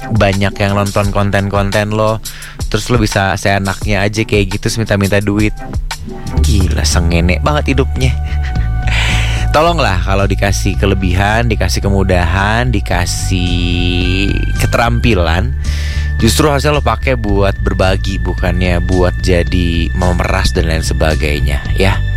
banyak yang nonton konten-konten lo, terus lo bisa seenaknya aja kayak gitu, minta-minta duit. Gila, sengenek banget hidupnya. Tolonglah kalau dikasih kelebihan, dikasih kemudahan, dikasih keterampilan, justru harusnya lo pakai buat berbagi, bukannya buat jadi memeras dan lain sebagainya, ya.